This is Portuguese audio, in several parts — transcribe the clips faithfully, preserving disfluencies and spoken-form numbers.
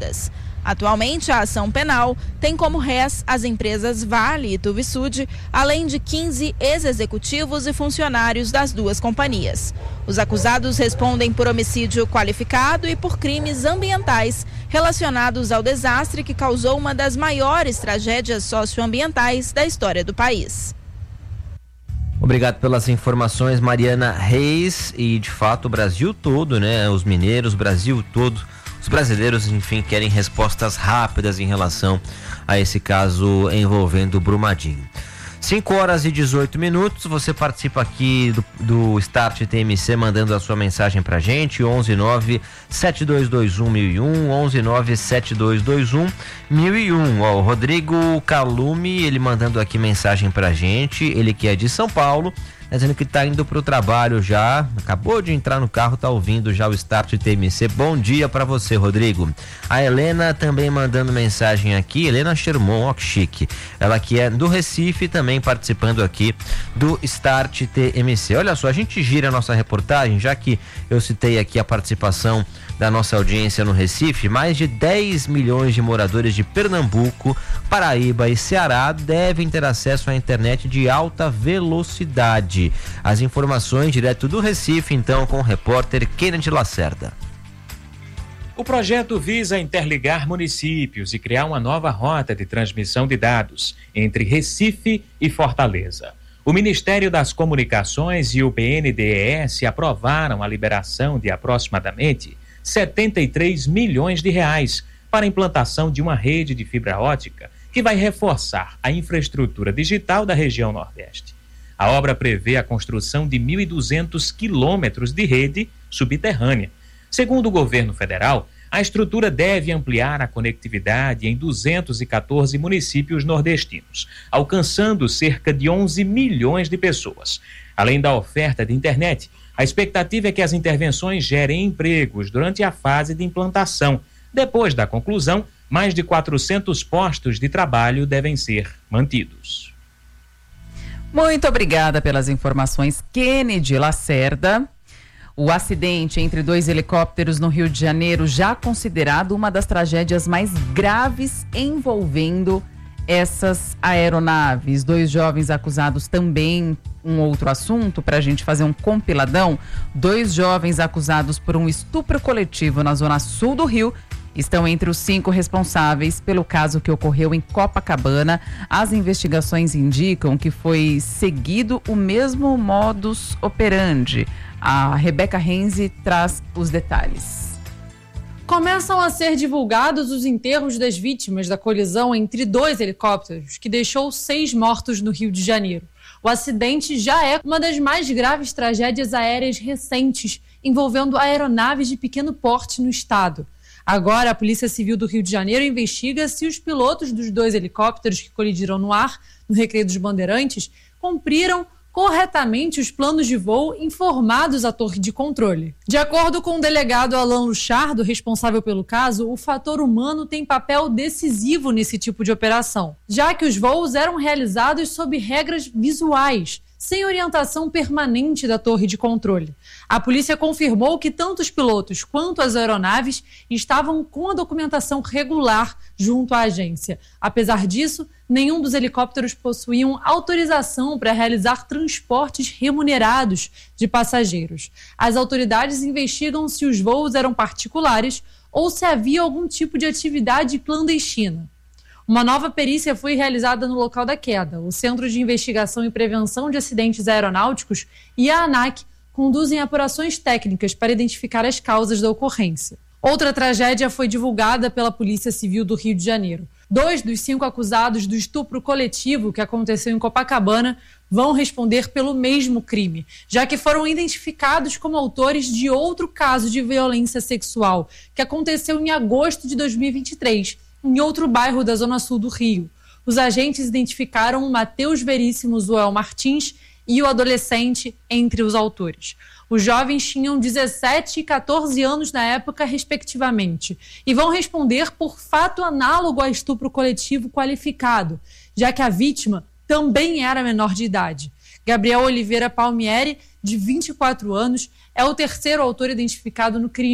Unidas. Atualmente, a ação penal tem como réis as empresas Vale e Tuvisud, além de quinze ex-executivos e funcionários das duas companhias. Os acusados respondem por homicídio qualificado e por crimes ambientais relacionados ao desastre que causou uma das maiores tragédias socioambientais da história do país. Obrigado pelas informações, Mariana Reis. E de fato o Brasil todo, né? Os mineiros, o Brasil todo, os brasileiros, enfim, querem respostas rápidas em relação a esse caso envolvendo Brumadinho. cinco horas e dezoito minutos, você participa aqui do, do Start T M C mandando a sua mensagem pra gente, onze nove sete dois dois um mil e um, onze nove sete dois dois um mil e um. Ó, o Rodrigo Calume, ele mandando aqui mensagem pra gente, ele que é de São Paulo, dizendo que tá indo pro trabalho já, acabou de entrar no carro, tá ouvindo já o Start T M C. Bom dia pra você, Rodrigo. A Helena também mandando mensagem aqui, Helena Sherman, ó que chique, ela que é do Recife, também participando aqui do Start T M C. Olha só, a gente gira a nossa reportagem, já que eu citei aqui a participação da nossa audiência no Recife, mais de dez milhões de moradores de Pernambuco, Paraíba e Ceará devem ter acesso à internet de alta velocidade. As informações direto do Recife, então, com o repórter Kennedy Lacerda. O projeto visa interligar municípios e criar uma nova rota de transmissão de dados entre Recife e Fortaleza. O Ministério das Comunicações e o B N D E S aprovaram a liberação de aproximadamente setenta e três milhões de reais para a implantação de uma rede de fibra ótica que vai reforçar a infraestrutura digital da região Nordeste. A obra prevê a construção de mil e duzentos quilômetros de rede subterrânea. Segundo o governo federal, a estrutura deve ampliar a conectividade em duzentos e quatorze municípios nordestinos, alcançando cerca de onze milhões de pessoas. Além da oferta de internet, a expectativa é que as intervenções gerem empregos durante a fase de implantação. Depois da conclusão, mais de quatrocentos postos de trabalho devem ser mantidos. Muito obrigada pelas informações, Kennedy Lacerda. O acidente entre dois helicópteros no Rio de Janeiro, já considerado uma das tragédias mais graves envolvendo essas aeronaves. Dois jovens acusados também, um outro assunto para a gente fazer um compiladão. Dois jovens acusados por um estupro coletivo na zona sul do Rio estão entre os cinco responsáveis pelo caso que ocorreu em Copacabana. As investigações indicam que foi seguido o mesmo modus operandi. A Rebeca Renzi traz os detalhes. Começam a ser divulgados os enterros das vítimas da colisão entre dois helicópteros, que deixou seis mortos no Rio de Janeiro. O acidente já é uma das mais graves tragédias aéreas recentes, envolvendo aeronaves de pequeno porte no estado. Agora, a Polícia Civil do Rio de Janeiro investiga se os pilotos dos dois helicópteros que colidiram no ar, no Recreio dos Bandeirantes, cumpriram corretamente os planos de voo informados à torre de controle. De acordo com o delegado Alain Luchardo, responsável pelo caso, o fator humano tem papel decisivo nesse tipo de operação, já que os voos eram realizados sob regras visuais, sem orientação permanente da torre de controle. A polícia confirmou que tanto os pilotos quanto as aeronaves estavam com a documentação regular junto à agência. Apesar disso, nenhum dos helicópteros possuíam autorização para realizar transportes remunerados de passageiros. As autoridades investigam se os voos eram particulares ou se havia algum tipo de atividade clandestina. Uma nova perícia foi realizada no local da queda. O Centro de Investigação e Prevenção de Acidentes Aeronáuticos e a ANAC conduzem apurações técnicas para identificar as causas da ocorrência. Outra tragédia foi divulgada pela Polícia Civil do Rio de Janeiro. Dois dos cinco acusados do estupro coletivo que aconteceu em Copacabana vão responder pelo mesmo crime, já que foram identificados como autores de outro caso de violência sexual, que aconteceu em agosto de dois mil e vinte e três, em outro bairro da zona sul do Rio. Os agentes identificaram Matheus Veríssimo Zoel Martins e o adolescente entre os autores. Os jovens tinham dezessete e quatorze anos na época, respectivamente, e vão responder por fato análogo a estupro coletivo qualificado, já que a vítima também era menor de idade. Gabriel Oliveira Palmieri, de vinte e quatro anos, é o terceiro autor identificado no crime.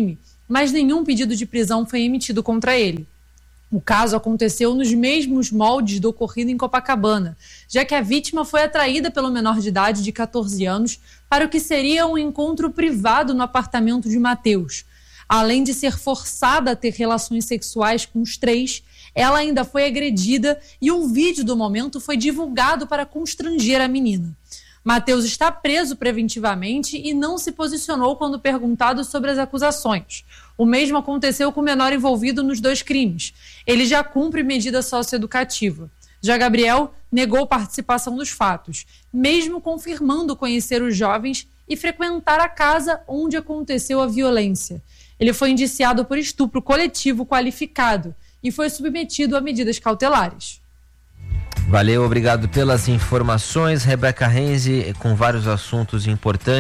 mas nenhum pedido de prisão foi emitido contra ele. O caso aconteceu nos mesmos moldes do ocorrido em Copacabana, já que a vítima foi atraída pelo menor de idade de catorze anos para o que seria um encontro privado no apartamento de Mateus. Além de ser forçada a ter relações sexuais com os três, ela ainda foi agredida e um vídeo do momento foi divulgado para constranger a menina. Mateus está preso preventivamente e não se posicionou quando perguntado sobre as acusações. O mesmo aconteceu com o menor envolvido nos dois crimes. Ele já cumpre medida socioeducativa. Já Gabriel negou participação nos fatos, mesmo confirmando conhecer os jovens e frequentar a casa onde aconteceu a violência. Ele foi indiciado por estupro coletivo qualificado e foi submetido a medidas cautelares. Valeu, obrigado pelas informações. Rebeca Renzi, com vários assuntos importantes.